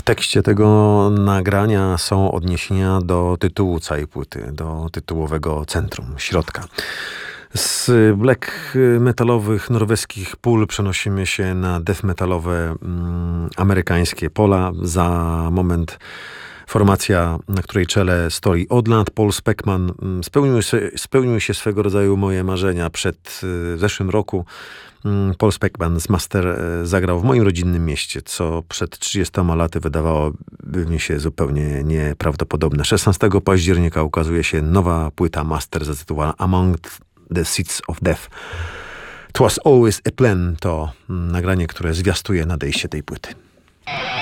tekście tego nagrania są odniesienia do tytułu całej płyty, do tytułowego centrum, środka. Z black metalowych norweskich pól przenosimy się na death metalowe amerykańskie pola. Za moment formacja, na której czele stoi Odland, Paul Speckman. Spełniły się swego rodzaju moje marzenia. W zeszłym roku Paul Speckman z Master zagrał w moim rodzinnym mieście, co przed 30 laty wydawałoby mi się zupełnie nieprawdopodobne. 16 października ukazuje się nowa płyta Master zatytułowana Among the Seeds of Death. "'Twas Always a Plan" to nagranie, które zwiastuje nadejście tej płyty.